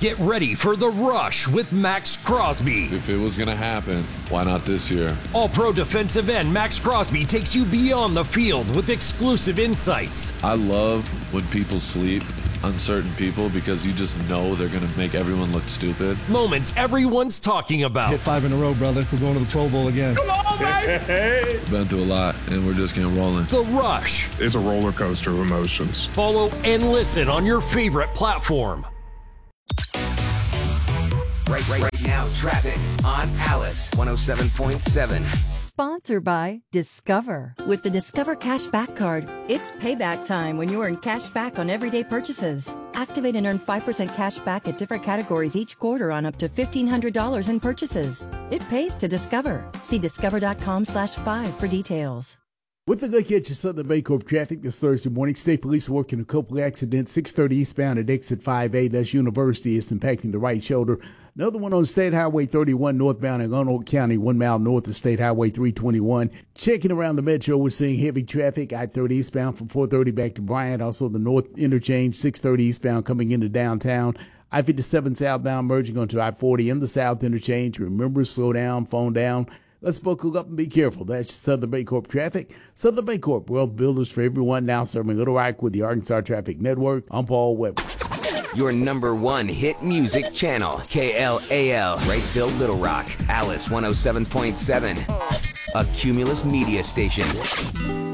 Get ready for The Rush with Max Crosby. If it was going to happen, why not this year? All-Pro defensive end Max Crosby takes you beyond the field with exclusive insights. I love when people sleep on certain people because you just know they're going to make everyone look stupid. Moments everyone's talking about. Hit 5 in a row, brother. We're going to the Pro Bowl again. Come on, baby! Been through a lot, and we're just getting rolling. The Rush. It's a roller coaster of emotions. Follow and listen on your favorite platform. Right now, traffic on Alice 107.7. Sponsored by Discover. With the Discover Cashback Card, it's payback time when you earn cash back on everyday purchases. Activate and earn 5% cash back at different categories each quarter on up to $1,500 in purchases. It pays to Discover. See discover.com/5 for details. With a look at your Southern Baycorp traffic this Thursday morning, State Police are working a couple accidents. 630 eastbound at exit 5A, that's University, is impacting the right shoulder. Another one on State Highway 31 northbound in Arnold County, 1 mile north of State Highway 321. Checking around the metro, we're seeing heavy traffic. I-30 eastbound from 430 back to Bryant. Also the north interchange, 630 eastbound coming into downtown. I-57 southbound merging onto I-40 in the south interchange. Remember, slow down, phone down. Let's buckle up and be careful. That's Southern Baycorp traffic. Southern Baycorp, wealth builders for everyone, now serving Little Rock with the Arkansas Traffic Network. I'm Paul Weber. Your number one hit music channel, KLAL, Wrightsville, Little Rock, Alice 107.7, a Cumulus media station.